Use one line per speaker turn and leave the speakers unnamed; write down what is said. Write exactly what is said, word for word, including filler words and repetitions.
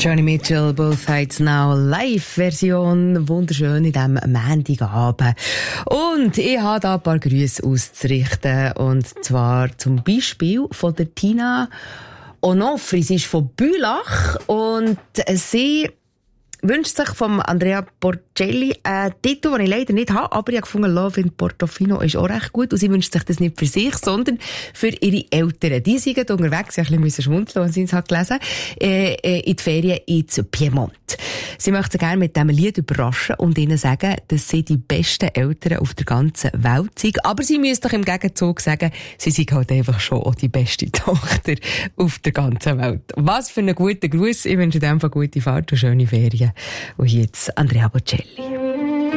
Joni Mitchell, Both Sides Now, Live-Version, wunderschön in diesem Montagabend. Und ich habe da ein paar Grüße auszurichten. Und zwar zum Beispiel von der Tina Onofri. Sie ist von Bülach und sie wünscht sich von Andrea Porcelli einen Titel, den ich leider nicht habe, aber ich habe gefunden, Love in Portofino ist auch recht gut. Und sie wünscht sich das nicht für sich, sondern für ihre Eltern. Die sind unterwegs, ich musste schmunzeln, als sie es hat gelesen, äh, in die Ferien ins Piemont. Sie möchte sie gerne mit diesem Lied überraschen und ihnen sagen, dass sie die besten Eltern auf der ganzen Welt sind. Aber sie müssen doch im Gegenzug sagen, sie sind halt einfach schon auch die beste Tochter auf der ganzen Welt. Was für einen guten Gruß. Ich wünsche dir einfach gute Fahrt und schöne Ferien. Und jetzt Andrea Bocelli.